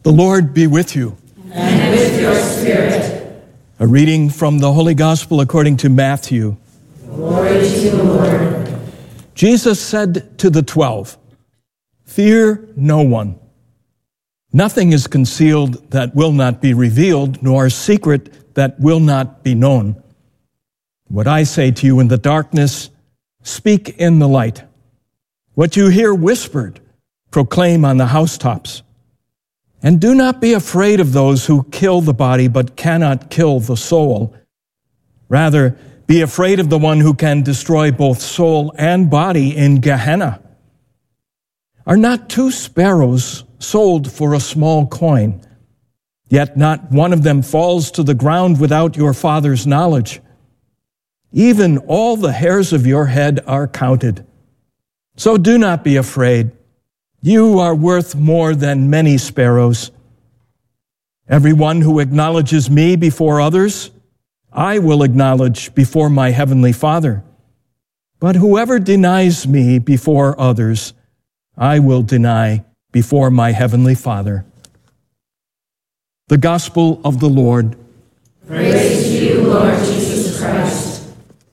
The Lord be with you. And with your spirit. A reading from the Holy Gospel according to Matthew. Glory to you, Lord. Jesus said to the 12, "Fear no one. Nothing is concealed that will not be revealed, nor secret that will not be known. What I say to you in the darkness, speak in the light. What you hear whispered, proclaim on the housetops. And do not be afraid of those who kill the body but cannot kill the soul. Rather, be afraid of the one who can destroy both soul and body in Gehenna. Are not 2 sparrows sold for a small coin? Yet not one of them falls to the ground without your Father's knowledge. Even all the hairs of your head are counted. So do not be afraid. You are worth more than many sparrows. Everyone who acknowledges me before others, I will acknowledge before my heavenly Father. But whoever denies me before others, I will deny before my heavenly Father." The Gospel of the Lord. Praise to you, Lord Jesus Christ.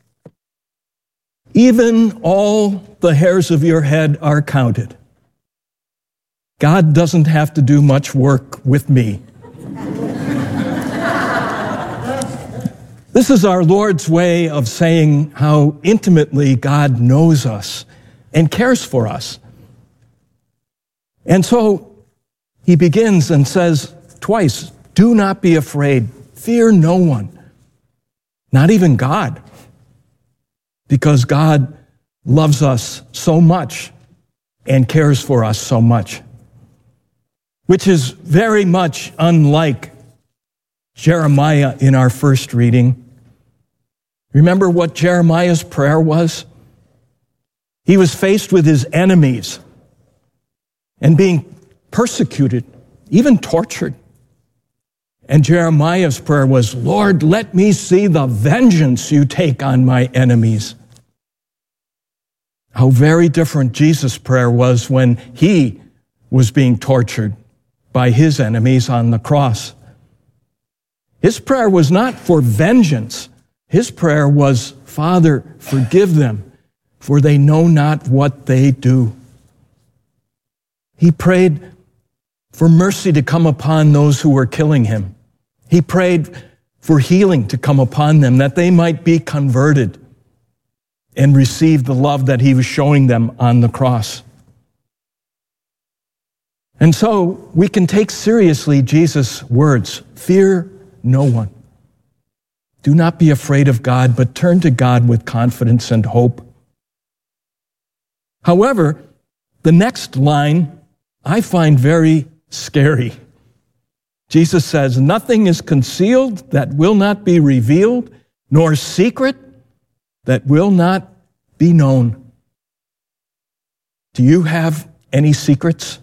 Even all the hairs of your head are counted. God doesn't have to do much work with me. This is our Lord's way of saying how intimately God knows us and cares for us. And so he begins and says twice, do not be afraid, fear no one, not even God, because God loves us so much and cares for us so much, which is very much unlike Jeremiah in our first reading. Remember what Jeremiah's prayer was? He was faced with his enemies and being persecuted, even tortured. And Jeremiah's prayer was, Lord, let me see the vengeance you take on my enemies. How very different Jesus' prayer was when he was being tortured by his enemies on the cross. His prayer was not for vengeance. His prayer was, Father, forgive them, for they know not what they do. He prayed for mercy to come upon those who were killing him. He prayed for healing to come upon them, that they might be converted and receive the love that he was showing them on the cross. And so we can take seriously Jesus' words, fear no one. Do not be afraid of God, but turn to God with confidence and hope. However, the next line I find very scary. Jesus says, nothing is concealed that will not be revealed, nor secret that will not be known. Do you have any secrets?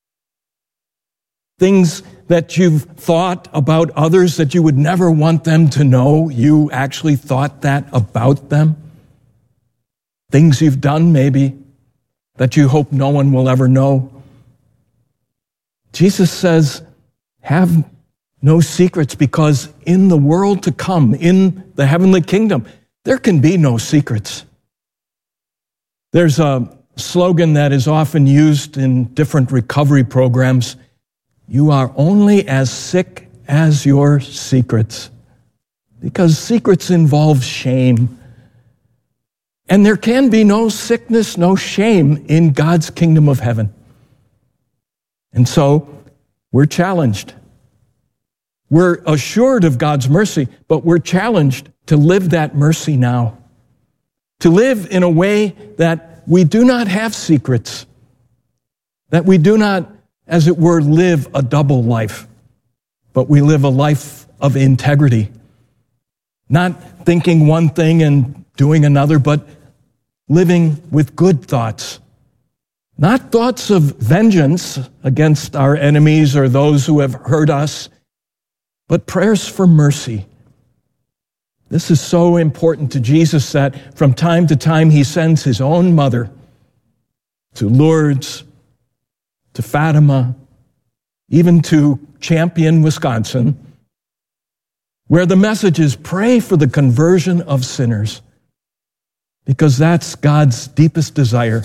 Things that you've thought about others that you would never want them to know, you actually thought that about them? Things you've done maybe that you hope no one will ever know? Jesus says, have no secrets, because in the world to come, in the heavenly kingdom, there can be no secrets. There's a slogan that is often used in different recovery programs. You are only as sick as your secrets, because secrets involve shame. And there can be no sickness, no shame in God's kingdom of heaven. And so we're challenged. We're assured of God's mercy, but we're challenged to live that mercy now. To live in a way that we do not have secrets, that we do not, as it were, live a double life, but we live a life of integrity. Not thinking one thing and doing another, but living with good thoughts. Not thoughts of vengeance against our enemies or those who have hurt us, but prayers for mercy. This is so important to Jesus that from time to time he sends his own mother to Lourdes, to Fatima, even to Champion, Wisconsin, where the message is pray for the conversion of sinners, because that's God's deepest desire,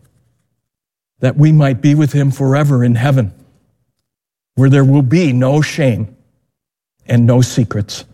that we might be with him forever in heaven, where there will be no shame and no secrets.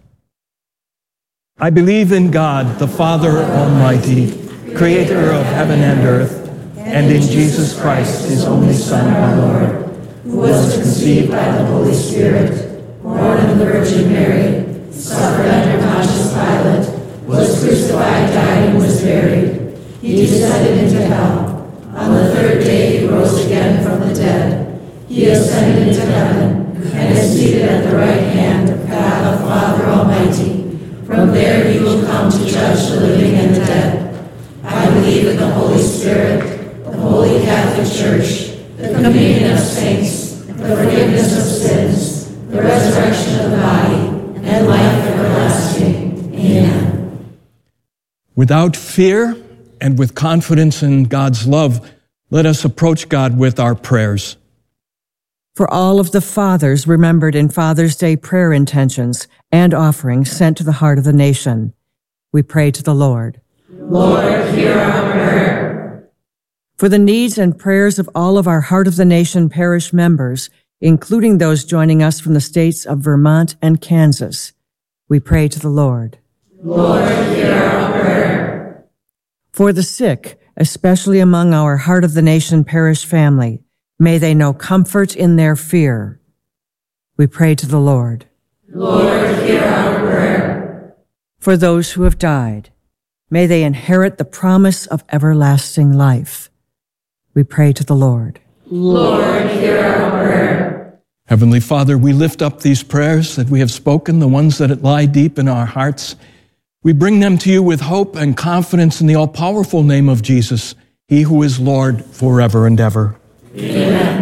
I believe in God, the Father Almighty, creator of heaven and earth, and in Jesus Christ, his only Son, our Lord, who was conceived by the Holy Spirit, born of the Virgin Mary, suffered under Pontius Pilate, was crucified, died, and was buried. He descended into hell. On the third day he rose again from the dead. He ascended into heaven, and is seated at the right hand of God the Father Almighty. From there he will come to judge the living and the dead. I believe in the Holy Spirit, the Holy Catholic Church, the communion of saints, the forgiveness of sins, the resurrection of the body, and life everlasting. Amen. Without fear and with confidence in God's love, let us approach God with our prayers. For all of the fathers remembered in Father's Day prayer intentions and offerings sent to the heart of the nation, we pray to the Lord. Lord, hear our prayer. For the needs and prayers of all of our Heart of the Nation parish members, including those joining us from the states of Vermont and Kansas, we pray to the Lord. Lord, hear our prayer. For the sick, especially among our Heart of the Nation parish family, may they know comfort in their fear. We pray to the Lord. Lord, hear our prayer. For those who have died, may they inherit the promise of everlasting life. We pray to the Lord. Lord, hear our prayer. Heavenly Father, we lift up these prayers that we have spoken, the ones that lie deep in our hearts. We bring them to you with hope and confidence in the all-powerful name of Jesus, he who is Lord forever and ever. Amen.